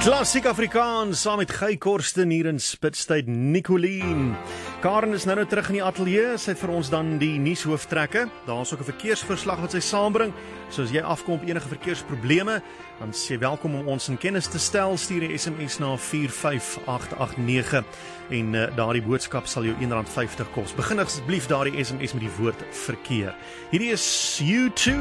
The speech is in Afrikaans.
Klassiek Afrikaans, saam met Guy Korsten hier in Spitstyd, Nicolien. Karen is nou terug in die ateljee, sy het vir ons dan die nuushooftrekke. Daar is ook 'n verkeersverslag wat sy saambring. So as jy afkom op enige verkeersprobleme, dan sê jy welkom om ons in kennis te stel. Stuur 'n SMS na 45889 en daardie boodskap sal jou R1.50 kos. Begin asseblief daardie SMS met die woord verkeer. Hierdie is U2.